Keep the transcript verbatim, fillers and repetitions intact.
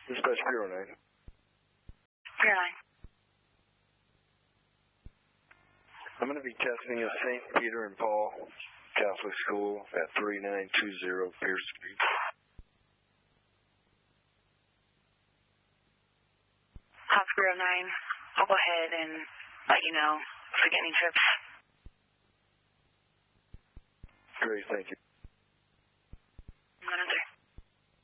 Dispatch Bureau nine. Bureau nine. I'm going to be testing a Saint Peter and Paul Catholic School at three nine two zero Pierce Street. House Bureau nine. I'll go ahead and let you know if we get any trips. Great, thank you.